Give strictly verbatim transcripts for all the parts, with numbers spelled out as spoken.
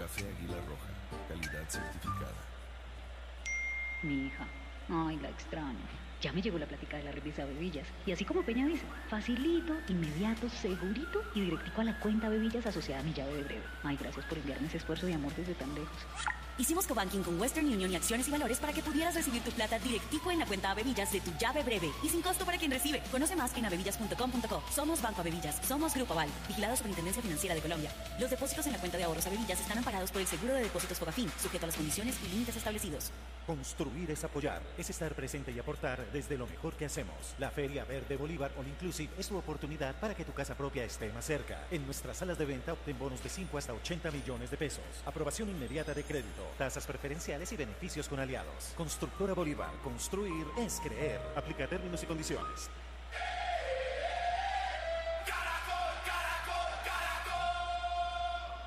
Café Águila Roja, calidad certificada. Mi hija, ay, la extraño. Ya me llegó la plática de la represa Bebillas. Y así como Peña dice, facilito, inmediato, segurito y directico a la cuenta Bebillas asociada a mi llave de breve. Ay, gracias por enviarme ese esfuerzo de amor desde tan lejos. Hicimos cobanking con Western Union y Acciones y Valores para que pudieras recibir tu plata directico en la cuenta Bebillas de tu llave breve y sin costo para quien recibe. Conoce más en abebillas punto com punto co. Somos Banco Abebillas, somos Grupo Aval, vigilado Superintendencia Financiera de Colombia. Los depósitos en la cuenta de ahorros Abebillas están amparados por el seguro de depósitos Fogafín, sujeto a las condiciones y límites establecidos. Construir es apoyar, es estar presente y aportar desde lo mejor que hacemos. La Feria Verde Bolívar All Inclusive es tu oportunidad para que tu casa propia esté más cerca. En nuestras salas de venta obtén bonos de cinco hasta ochenta millones de pesos. Aprobación inmediata de crédito, tasas preferenciales y beneficios con aliados. Constructora Bolívar, construir es creer. Aplica términos y condiciones. Caracol, Caracol, Caracol.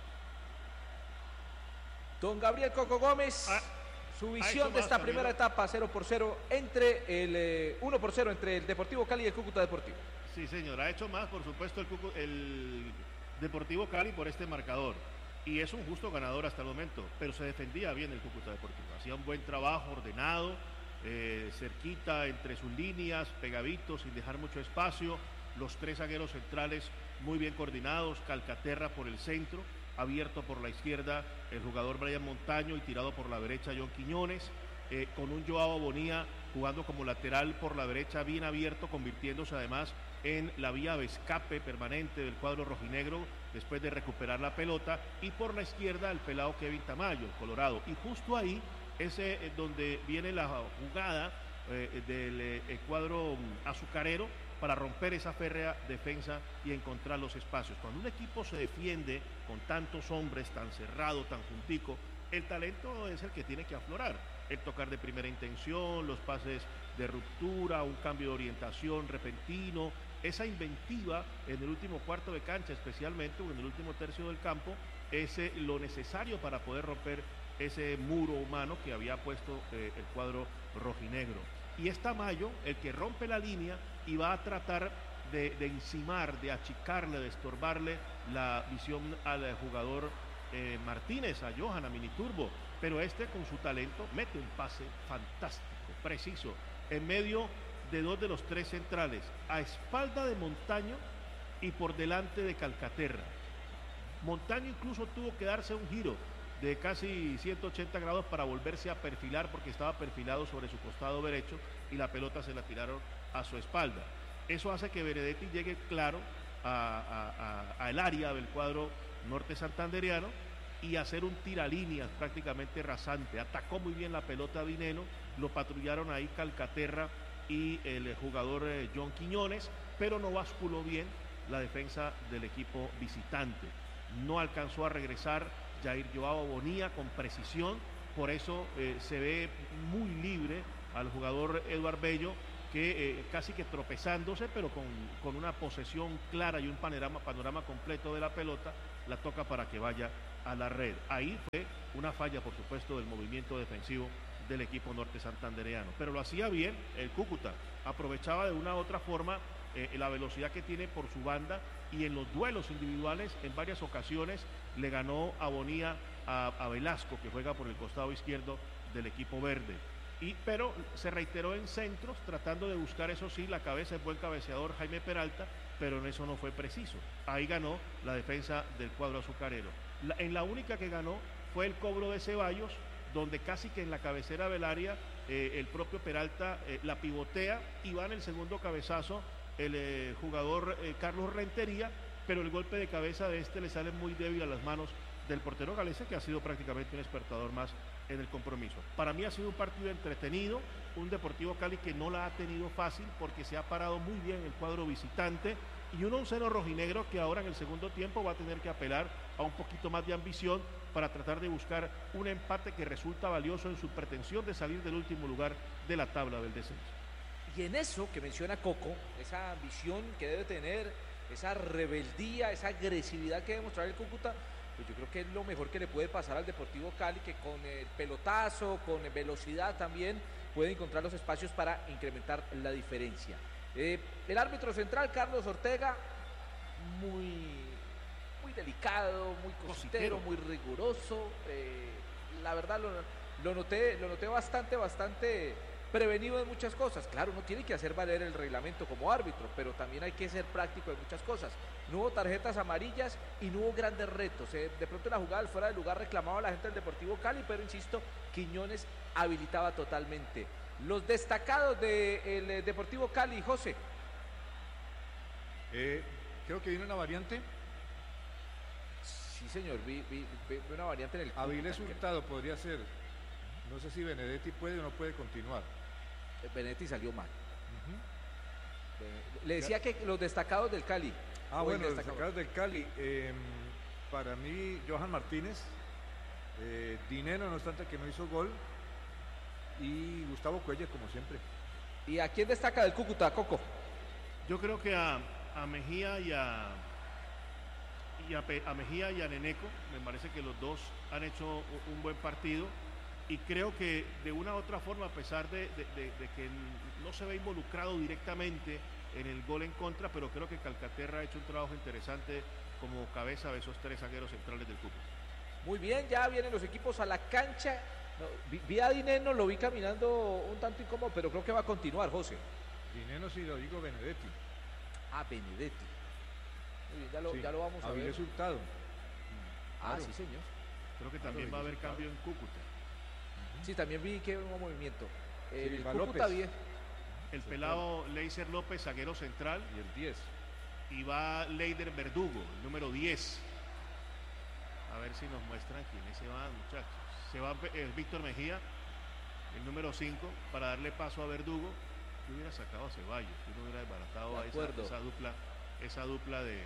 Don Gabriel Coco Gómez, ah, su visión de esta más, primera amigo. etapa cero por cero entre el eh, uno por cero entre el Deportivo Cali y el Cúcuta Deportivo. Sí, señor, ha hecho más, por supuesto, el, Cucu, el Deportivo Cali por este marcador. Y es un justo ganador hasta el momento, pero se defendía bien el Cúcuta Deportivo. Hacía un buen trabajo, ordenado, eh, cerquita entre sus líneas, pegaditos, sin dejar mucho espacio. Los tres zagueros centrales muy bien coordinados, Calcaterra por el centro, abierto por la izquierda el jugador Brian Montaño y tirado por la derecha John Quiñones. Eh, con un Joao Bonilla jugando como lateral por la derecha bien abierto, convirtiéndose además en la vía de escape permanente del cuadro rojinegro después de recuperar la pelota, y por la izquierda el pelado Kevin Tamayo, el colorado, y justo ahí es eh, donde viene la jugada eh, del eh, cuadro azucarero para romper esa férrea defensa y encontrar los espacios. Cuando un equipo se defiende con tantos hombres, tan cerrado, tan juntico, el talento es el que tiene que aflorar, el tocar de primera intención, los pases de ruptura, un cambio de orientación repentino, esa inventiva en el último cuarto de cancha especialmente, o en el último tercio del campo, es eh, lo necesario para poder romper ese muro humano que había puesto eh, el cuadro rojinegro. Y es Tamayo el que rompe la línea y va a tratar de, de encimar, de achicarle, de estorbarle la visión al jugador Eh, Martínez, a Johan, a Miniturbo, pero este con su talento mete un pase fantástico, preciso, en medio de dos de los tres centrales, a espalda de Montaño y por delante de Calcaterra. Montaño incluso tuvo que darse un giro de casi ciento ochenta grados para volverse a perfilar, porque estaba perfilado sobre su costado derecho y la pelota se la tiraron a su espalda. Eso hace que Benedetti llegue claro al área del cuadro norte santandereano y hacer un tiralíneas prácticamente rasante. Atacó muy bien la pelota Dineno, lo patrullaron ahí Calcaterra y el jugador eh, John Quiñones, pero no basculó bien la defensa del equipo visitante. No alcanzó a regresar Jair Joao Bonilla con precisión, por eso eh, se ve muy libre al jugador Eduard Bello, que eh, casi que tropezándose, pero con, con una posesión clara y un panorama, panorama completo de la pelota, la toca para que vaya a la red. Ahí fue una falla, por supuesto, del movimiento defensivo del equipo norte santandereano, pero lo hacía bien el Cúcuta, aprovechaba de una u otra forma eh, la velocidad que tiene por su banda, y en los duelos individuales en varias ocasiones le ganó a Bonilla a, a Velasco, que juega por el costado izquierdo del equipo verde. Y, pero se reiteró en centros, tratando de buscar, eso sí, la cabeza, el buen cabeceador Jaime Peralta, pero en eso no fue preciso. Ahí ganó la defensa del cuadro azucarero. La, en la única que ganó fue el cobro de Ceballos, donde casi que en la cabecera del área eh, el propio Peralta eh, la pivotea y va en el segundo cabezazo el eh, jugador eh, Carlos Rentería, pero el golpe de cabeza de este le sale muy débil a las manos del portero galese, que ha sido prácticamente un espectador más en el compromiso. Para mí ha sido un partido entretenido, un Deportivo Cali que no la ha tenido fácil porque se ha parado muy bien el cuadro visitante, y un onceno rojinegro que ahora en el segundo tiempo va a tener que apelar a un poquito más de ambición para tratar de buscar un empate que resulta valioso en su pretensión de salir del último lugar de la tabla del descenso. Y en eso que menciona Coco, esa ambición que debe tener, esa rebeldía, esa agresividad que debe mostrar el Cúcuta, pues yo creo que es lo mejor que le puede pasar al Deportivo Cali, que con el pelotazo, con velocidad también puede encontrar los espacios para incrementar la diferencia. Eh, el árbitro central, Carlos Ortega, muy, muy delicado, muy cositero, Cositero. muy riguroso. eh, la verdad lo, lo noté, lo noté bastante, bastante prevenido en muchas cosas. Claro, uno tiene que hacer valer el reglamento como árbitro, pero también hay que ser práctico en muchas cosas. No hubo tarjetas amarillas y no hubo grandes retos. eh. De pronto la jugada al fuera del lugar reclamaba a la gente del Deportivo Cali, pero insisto, Quiñones habilitaba totalmente. Los destacados del eh, Deportivo Cali, José. Eh, creo que viene una variante. Sí, señor, vi, vi- vi una variante en el Avilés Cúcuta, Hurtado podría ser. No sé si Benedetti puede o no puede continuar. que Benetti salió mal. Eh, Le decía que los destacados del Cali. Ah, o el bueno, los destacado. destacados del Cali. eh, para mí, Johan Martínez, eh, Dineno, no obstante que no hizo gol, y Gustavo Cuellar, como siempre. ¿Y a quién destaca del Cúcuta, Coco? Yo creo que a, a Mejía y a, y a, Pe- a Mejía y a Neneco, me parece que los dos han hecho u- un buen partido y creo que de una u otra forma, a pesar de, de- de- de que n- no se ve involucrado directamente en el gol en contra, pero creo que Calcaterra ha hecho un trabajo interesante como cabeza de esos tres zagueros centrales del Cúcuta. Muy bien, ya vienen los equipos a la cancha. No, vi, vi a Dineno, lo vi caminando un tanto incómodo, pero creo que va a continuar, José. Dineno, si lo digo, Benedetti. Ah, Benedetti. Muy bien, ya lo, Sí, ya lo vamos a ver. Avilés Hurtado. Ah, claro. sí, señor. Creo que Claro, también va a haber Hurtado. cambio en Cúcuta. Sí, también vi que hubo movimiento. Sí, El va Cúcuta López. bien. El pelado Leiser López, zaguero central, Y el diez. y va Leider Verdugo, el número diez. A ver si nos muestran quiénes se van, muchachos. Se va eh, Víctor Mejía, el número cinco, para darle paso a Verdugo. Yo hubiera sacado a Ceballos, yo no hubiera desbaratado De a esa, acuerdo. esa dupla, esa dupla de.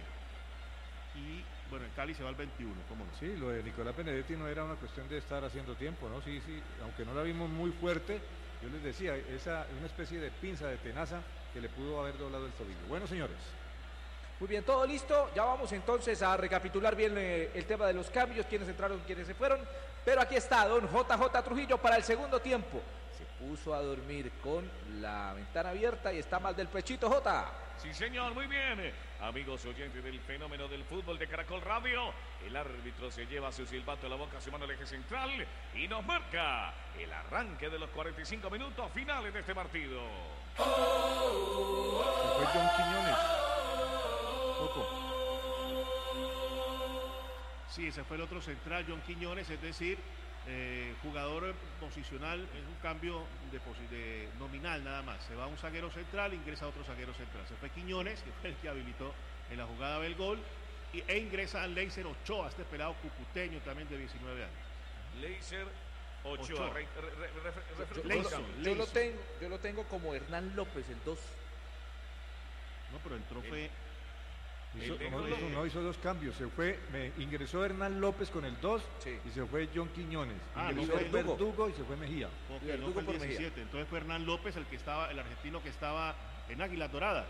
Y bueno, el Cali se va al veintiuno, ¿cómo no? Sí, lo de Nicolás Benedetti no era una cuestión de estar haciendo tiempo, ¿no? Sí, sí, aunque no la vimos muy fuerte, yo les decía, esa una especie de pinza, de tenaza, que le pudo haber doblado el tobillo. Bueno, señores. Muy bien, todo listo. Ya vamos entonces a recapitular bien eh, el tema de los cambios, quiénes entraron, quiénes se fueron. Pero aquí está don J J Trujillo para el segundo tiempo. Se puso a dormir con la ventana abierta y está mal del pechito, J. Sí, señor, muy bien. Amigos oyentes del fenómeno del fútbol de Caracol Radio, el árbitro se lleva su silbato a la boca, su mano al eje central y nos marca el arranque de los cuarenta y cinco minutos finales de este partido. Se fue John Quiñones. Coco. Sí, ese fue el otro central, John Quiñones, es decir, eh, jugador posicional, es un cambio de, posi- de nominal nada más. Se va un zaguero central, ingresa otro zaguero central. Se fue Quiñones, que fue el que habilitó en la jugada del gol, y, e ingresa Leiser Ochoa, este pelado cucuteño también de diecinueve años. Leiser Ochoa. Ochoa. Re- re- re- re- Yo, refre- yo- Leison, yo lo Leison. tengo, yo lo tengo como Hernán López, el dos. No, pero entró fue Hizo, El no, negro hizo, de- no, hizo dos cambios. Se fue, me, ingresó Hernán López con el dos Sí. y se fue John Quiñones. Ah, ingresó no fue Verdugo. Verdugo y se fue Mejía. ok, Y no Verdugo fue el por Mejía. diecisiete. Entonces fue Hernán López el que estaba, el argentino que estaba en Águilas Doradas.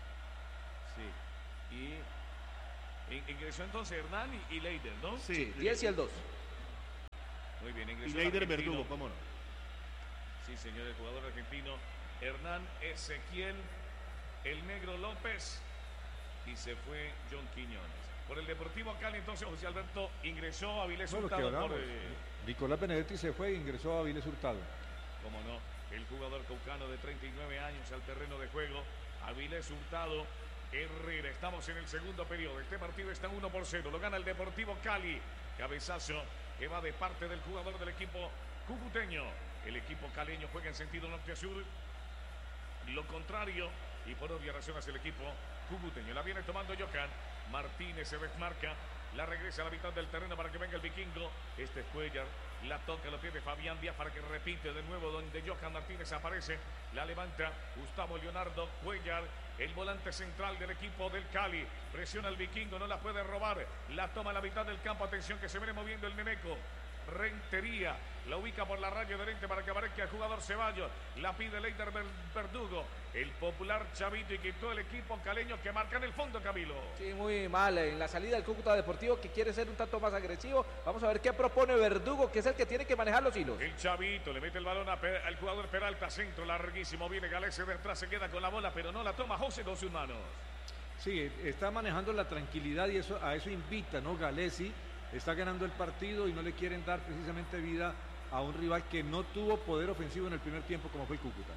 Sí. Y in- ingresó entonces Hernán y, y Leider, ¿no? Sí, diez y el dos. Muy bien, y ingresó el Leider argentino. Verdugo, ¿cómo no? Sí, señor, el jugador argentino Hernán Ezequiel, el negro López, y se fue John Quiñones. Por el Deportivo Cali, entonces, José Alberto ingresó a Avilés Bueno, lo que Hurtado por, hablamos. eh, Nicolás Benedetti se fue e ingresó a Avilés Hurtado. como no, el jugador caucano de treinta y nueve años al terreno de juego, Avilés Hurtado Herrera. Estamos en el segundo periodo. Este partido está uno por cero. Lo gana el Deportivo Cali. Cabezazo que va de parte del jugador del equipo cucuteño. El equipo caleño juega en sentido norte-sur. Lo contrario, y por obvias razones, el equipo cucuteño. La viene tomando Johan. Martínez se desmarca. La regresa a la mitad del terreno para que venga el vikingo. Este es Cuellar. La toca, lo tiene Fabián Díaz para que repite de nuevo donde Johan Martínez aparece. La levanta Gustavo Leonardo Cuellar, el volante central del equipo del Cali. Presiona al vikingo, no la puede robar. La toma a la mitad del campo. Atención que se viene moviendo el Neneco. Rentería la ubica por la raya de lente para que aparezca el jugador Ceballos. La pide Leider Verdugo, el popular Chavito, y quitó el equipo caleño que marca en el fondo, Camilo. Sí, muy mal en la salida del Cúcuta Deportivo, que quiere ser un tanto más agresivo. Vamos a ver qué propone Verdugo, que es el que tiene que manejar los hilos. El Chavito le mete el balón a Per- al jugador Peralta, centro larguísimo. Viene Galese detrás, se queda con la bola, pero no la toma José con sus manos. Sí, está manejando la tranquilidad y eso a eso invita, ¿no? Galesi está ganando el partido y no le quieren dar precisamente vida a un rival que no tuvo poder ofensivo en el primer tiempo como fue el Cúcuta.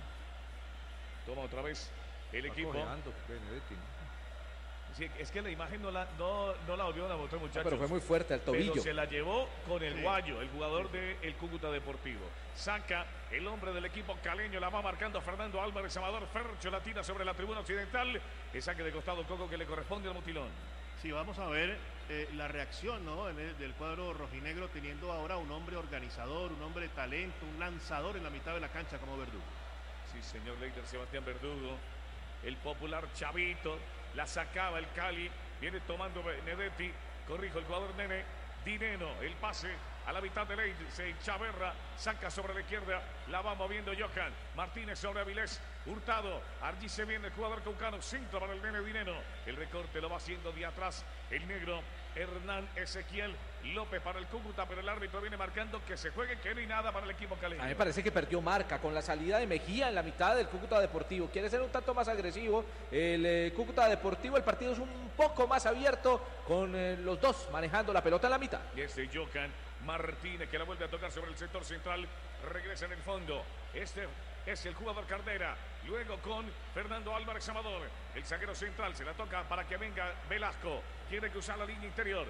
Toma otra vez el Está equipo. cojeando Benedetti, ¿no? Sí, es que la imagen no la, no, no la volvieron a mostrar, muchachos. No, pero fue muy fuerte al tobillo. Pero se la llevó con el Sí. guayo, el jugador del Cúcuta Deportivo. Saca el hombre del equipo caleño, la va marcando Fernando Álvarez Amador. Fercho la tira sobre la tribuna occidental. El saque de costado Coco que le corresponde al Mutilón. Sí, vamos a ver eh, la reacción, ¿no? En el, del cuadro rojinegro, teniendo ahora un hombre organizador, un hombre de talento, un lanzador en la mitad de la cancha como Verdugo. Sí, señor Leiter Sebastián Verdugo, el popular Chavito, la sacaba el Cali, viene tomando Benedetti, corrijo el jugador Nene, Dineno, el pase a la mitad de Leite, Chaverra, saca sobre la izquierda, la va moviendo Johan, Martínez sobre Avilés, Hurtado, allí se viene el jugador caucano, cinto para el Nene Dineno, el recorte lo va haciendo de atrás, el negro Hernán Ezequiel López para el Cúcuta, pero el árbitro viene marcando que se juegue, que no hay nada para el equipo caleño. A mí me parece que perdió marca con la salida de Mejía en la mitad del Cúcuta Deportivo. Quiere ser un tanto más agresivo el eh, Cúcuta Deportivo. El partido es un poco más abierto con eh, los dos manejando la pelota en la mitad. Y este Johan Martínez que la vuelve a tocar sobre el sector central, regresa en el fondo. Este es el jugador Cardera. Luego con Fernando Álvarez Amador, el zaguero central, se la toca para que venga Velasco. Quiere cruzar la línea interior.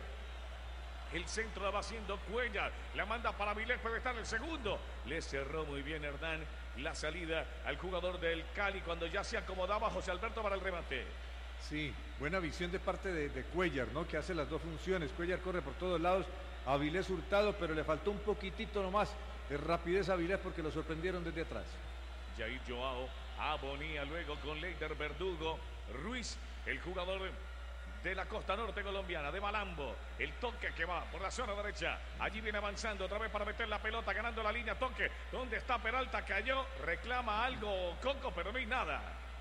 El centro la va haciendo Cuellar, la manda para Vilés, puede estar el segundo. Le cerró muy bien Hernán la salida al jugador del Cali cuando ya se acomodaba José Alberto para el remate. Sí, buena visión de parte de, de Cuellar, ¿no? Que hace las dos funciones. Cuellar corre por todos lados, Avilés Hurtado, pero le faltó un poquitito nomás de rapidez a Avilés porque lo sorprendieron desde atrás. Jair Joao, Abonía, luego con Leiter Verdugo, Ruiz, el jugador de la costa norte colombiana, de Malambo, el toque que va por la zona derecha, allí viene avanzando otra vez para meter la pelota, ganando la línea, toque, ¿dónde está Peralta? Cayó, reclama algo Coco, pero no hay nada.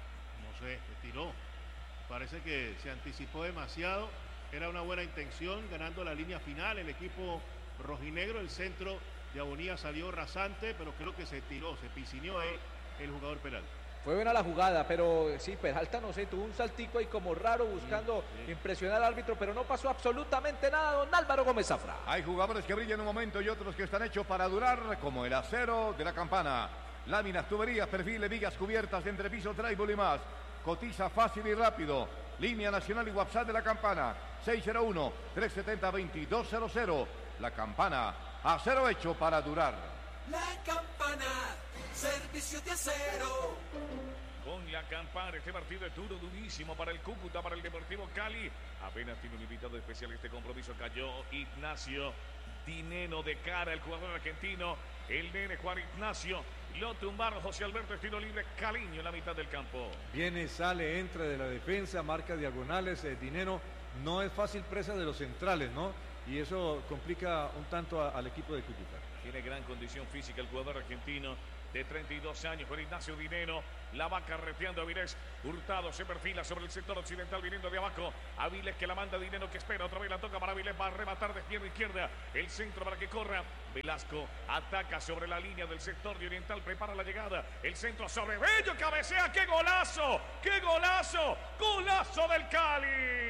No sé, se tiró. Parece que se anticipó demasiado. Era una buena intención, ganando la línea final. El equipo rojinegro, el centro de Abonía salió rasante, pero creo que se tiró, se piscineó ahí el jugador Peralta. Fue buena la jugada, pero sí, Peralta no sé, tuvo un saltico ahí como raro buscando Sí, sí. impresionar al árbitro, pero no pasó absolutamente nada, don Álvaro Gómez Zafra. Hay jugadores que brillan un momento y otros que están hechos para durar, como el acero de la Campana. Láminas, tuberías, perfiles, vigas cubiertas, entrepiso, drywall y más. Cotiza fácil y rápido. Línea nacional y WhatsApp de la Campana. seis cero uno, tres siete cero, dos dos cero cero. La Campana, acero hecho para durar. La Campana, servicio de acero. Con la Campana, este partido es duro, durísimo para el Cúcuta, para el Deportivo Cali. Apenas tiene un invitado especial este compromiso. Cayó Ignacio Dineno de cara, el jugador argentino. El nene Juan Ignacio. Lo tumbaron José Alberto, estilo libre, Caliño en la mitad del campo. Viene, sale, entra de la defensa, marca diagonales, eh, Dineno no es fácil presa de los centrales, ¿no? Y eso complica un tanto a, al equipo de Cúcuta. Tiene gran condición física el jugador argentino de treinta y dos años, Juan Ignacio Dineno. La va carreteando Avilés. Hurtado se perfila sobre el sector occidental viniendo de abajo. Avilés que la manda Dineno que espera. Otra vez la toca para Avilés. Va a rematar de izquierda a izquierda. El centro para que corra. Velasco ataca sobre la línea del sector de oriental. Prepara la llegada. El centro sobre Bello. Cabecea. ¡Qué golazo! ¡Qué golazo! ¡Golazo del Cali!